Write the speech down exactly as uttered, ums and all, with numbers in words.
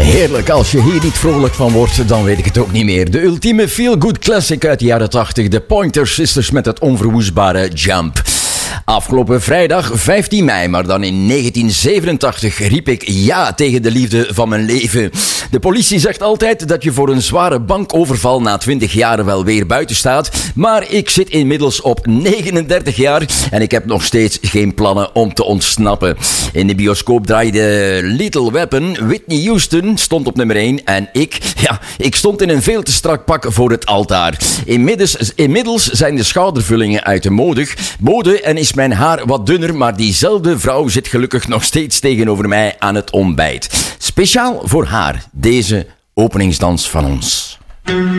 Heerlijk, als je hier niet vrolijk van wordt, dan weet ik het ook niet meer. De ultieme feel-good classic uit de jaren tachtig, de Pointer Sisters met het onverwoestbare Jump. Afgelopen vrijdag, vijftien mei, maar dan in negentien zevenentachtig, riep ik ja tegen de liefde van mijn leven. De politie zegt altijd dat je voor een zware bankoverval na twintig jaar wel weer buiten staat, maar ik zit inmiddels op negenendertig jaar en ik heb nog steeds geen plannen om te ontsnappen. In de bioscoop draaide Lethal Weapon, Whitney Houston stond op nummer één en ik, ja, ik stond in een veel te strak pak voor het altaar. Inmiddels, inmiddels zijn de schoudervullingen uit de mode, mode en is mijn haar wat dunner, maar diezelfde vrouw zit gelukkig nog steeds tegenover mij aan het ontbijt. Speciaal voor haar, deze openingsdans van ons.